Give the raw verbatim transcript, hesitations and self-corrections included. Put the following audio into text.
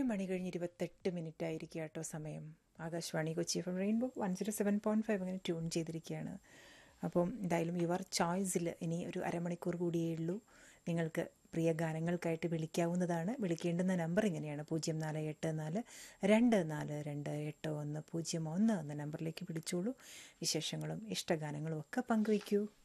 മണി കഴിഞ്ഞ് ഇരുപത്തെട്ട് മിനിറ്റ് ആയിരിക്കുക കേട്ടോ സമയം. Akashvani Kochi F M rainbow one zero seven point five അങ്ങനെ ട്യൂൺ ചെയ്തിരിക്കുകയാണ്. അപ്പം എന്തായാലും യുവർ ചോയ്സിൽ ഇനി ഒരു അരമണിക്കൂർ കൂടിയേ ഉള്ളൂ. നിങ്ങൾക്ക് പ്രിയ ഗാനങ്ങൾക്കായിട്ട് വിളിക്കാവുന്നതാണ്. വിളിക്കേണ്ടുന്ന നമ്പർ ഇങ്ങനെയാണ്: പൂജ്യം നാല് എട്ട് നാല് രണ്ട് നാല് രണ്ട് എട്ട് ഒന്ന് പൂജ്യം ഒന്ന് എന്ന നമ്പറിലേക്ക് വിളിച്ചോളൂ. വിശേഷങ്ങളും ഇഷ്ടഗാനങ്ങളും ഒക്കെ പങ്കുവയ്ക്കൂ.